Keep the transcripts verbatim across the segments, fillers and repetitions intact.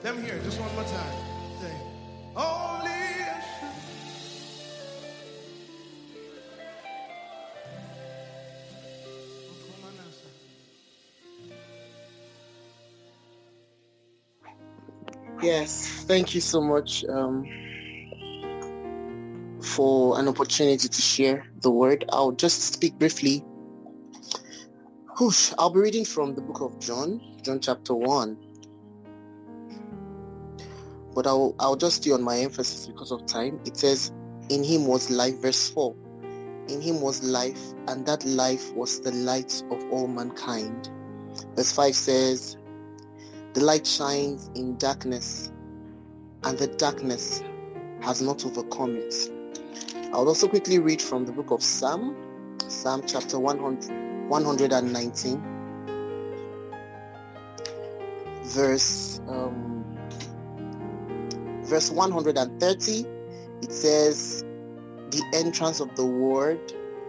Let me hear it just one more time. Say, only Yeshua. Yes, thank you so much um, for an opportunity to share the word. I'll just speak briefly. Whoosh, I'll be reading from the book of John, John chapter one. But I'll, I'll just stay on my emphasis because of time. It says, in him was life, verse four. In him was life, and that life was the light of all mankind. Verse five says, the light shines in darkness, and the darkness has not overcome it. I'll also quickly read from the book of Psalm, Psalm chapter one hundred, one nineteen, verse um, verse one hundred thirty. It says, the entrance of the word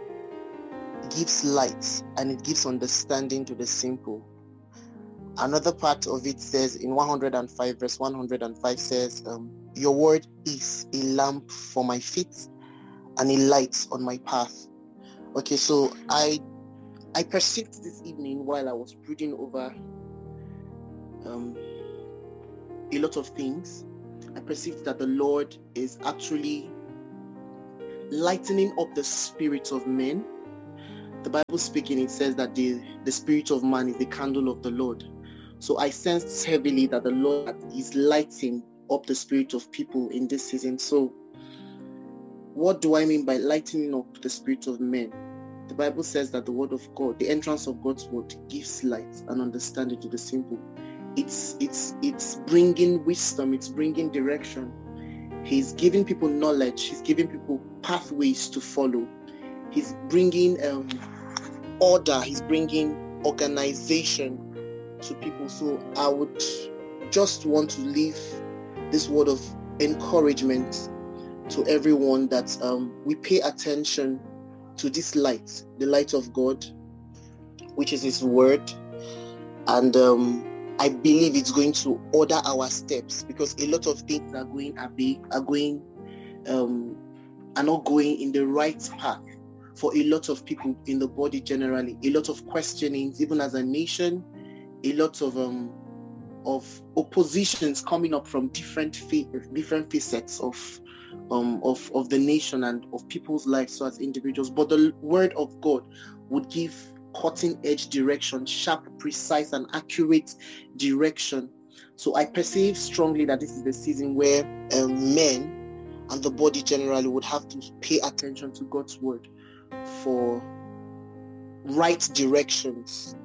gives light, and it gives understanding to the simple. Another part of it says in one hundred five, verse one hundred five says, um, your word is a lamp for my feet and a light on my path. Okay, so I I perceived this evening while I was brooding over um, a lot of things. I perceived that the Lord is actually lightening up the spirits of men. The Bible speaking, it says that the, the spirit of man is the candle of the Lord. So I sensed heavily that the Lord is lighting up the spirit of people in this season. So what do I mean by lightening up the spirit of men? The Bible says that the word of God, the entrance of God's word, gives light and understanding to the simple. It's it's it's bringing wisdom. It's bringing direction. He's giving people knowledge. He's giving people pathways to follow. He's bringing um, order. He's bringing organization to people. So I would just want to leave this word of encouragement to everyone that um, we pay attention to this light, the light of God, which is his word. And um, I believe it's going to order our steps, because a lot of things are going are going um, are not going in the right path for a lot of people in the body generally. A lot of questionings, even as a nation, a lot of um of oppositions coming up from different fa- different facets of um of of the nation and of people's lives, so as individuals. But the word of God would give cutting edge direction, sharp, precise, and accurate direction. So I perceive strongly that this is the season where um, men and the body generally would have to pay attention to God's word for right directions